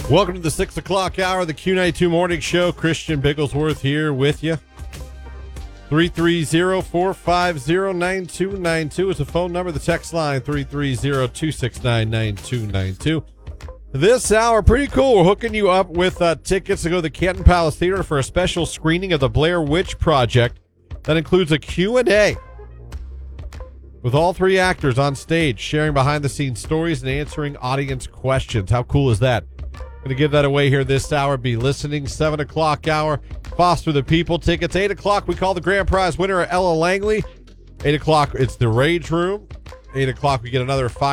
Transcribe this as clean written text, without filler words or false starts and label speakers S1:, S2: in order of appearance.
S1: Welcome to the 6 o'clock hour of the Q92 Morning Show. Christian Bigglesworth here with you. 330-450-9292 is the phone number. The text line, 330-269-9292. This hour, pretty cool. We're hooking you up with tickets to go to the Canton Palace Theater for a special screening of the Blair Witch Project that includes a Q&A with all three actors on stage, sharing behind-the-scenes stories and answering audience questions. How cool is that? Going to give that away here this hour. Be listening. 7 o'clock hour, Foster the People tickets. 8 o'clock, we call the grand prize winner Ella Langley. 8 o'clock, it's the Rage Room. 8 o'clock, we get another